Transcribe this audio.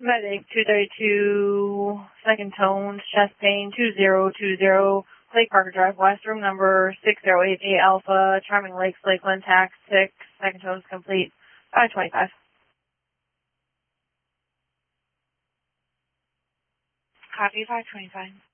Medic 232, second tones, chest pain 2020, Lake Parker Drive West, room number 6088 Alpha, Charming Lakes, Lakeland, tax 6, second tones complete, 525. Copy 525.